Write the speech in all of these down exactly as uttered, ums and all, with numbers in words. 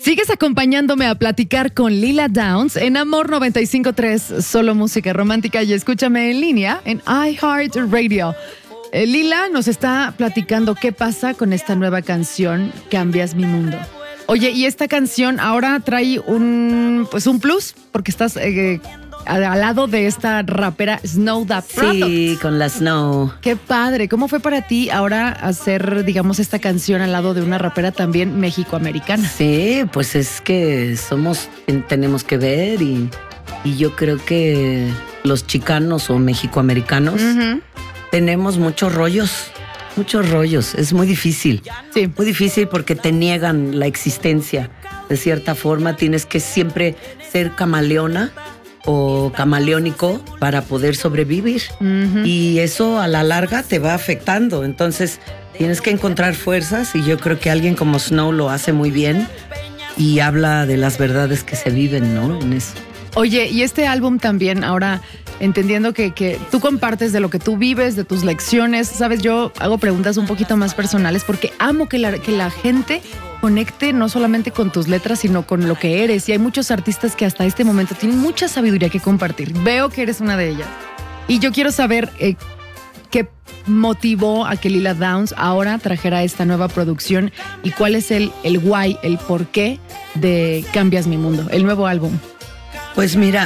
Sigues acompañándome a platicar con Lila Downs en Amor noventa y cinco punto tres, solo música romántica, y escúchame en línea en iHeartRadio. Eh, Lila nos está platicando qué pasa con esta nueva canción, Cambias mi mundo. Oye, y esta canción ahora trae un, pues un plus, porque estás eh, al, al lado de esta rapera Snow Tha Product. Sí, con la Snow. Qué padre. ¿Cómo fue para ti ahora hacer, digamos, esta canción al lado de una rapera también mexicoamericana? Sí, pues es que somos, tenemos que ver y, y yo creo que los chicanos o mexicoamericanos uh-huh. tenemos muchos rollos, muchos rollos. Es muy difícil. Sí. Muy difícil porque te niegan la existencia. De cierta forma tienes que siempre ser camaleona o camaleónico para poder sobrevivir. Uh-huh. Y eso a la larga te va afectando. Entonces tienes que encontrar fuerzas y yo creo que alguien como Snow lo hace muy bien y habla de las verdades que se viven, ¿no? En eso. Oye, y este álbum también, ahora entendiendo que, que tú compartes de lo que tú vives, de tus lecciones, sabes, yo hago preguntas un poquito más personales porque amo que la, que la gente conecte no solamente con tus letras, sino con lo que eres. Y hay muchos artistas que hasta este momento tienen mucha sabiduría que compartir. Veo que eres una de ellas. Y yo quiero saber eh, qué motivó a que Lila Downs ahora trajera esta nueva producción y cuál es el, el why, el porqué de Cambias mi mundo, el nuevo álbum. Pues mira,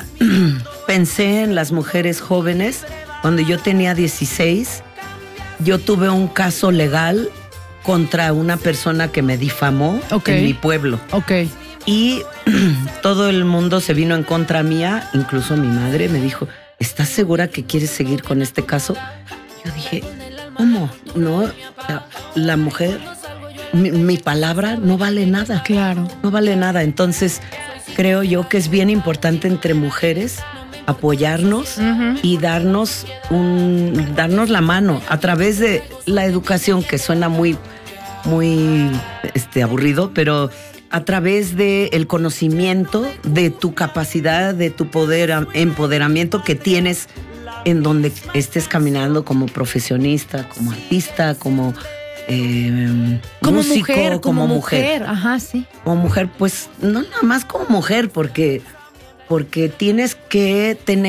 pensé en las mujeres jóvenes. Cuando yo tenía dieciséis, yo tuve un caso legal contra una persona que me difamó okay. en mi pueblo. Ok. Y todo el mundo se vino en contra mía, incluso mi madre me dijo, ¿estás segura que quieres seguir con este caso? Yo dije, ¿cómo? No, la, la mujer, mi, mi palabra no vale nada. Claro. No vale nada, entonces creo yo que es bien importante entre mujeres apoyarnos uh-huh. y darnos un darnos la mano a través de la educación, que suena muy muy este aburrido, pero a través de el conocimiento de tu capacidad, de tu poder, empoderamiento que tienes en donde estés caminando como profesionista, como artista, como Eh, como músico, mujer, como, como mujer. mujer, ajá, sí. Como mujer, pues no nada más como mujer, porque, porque tienes que tener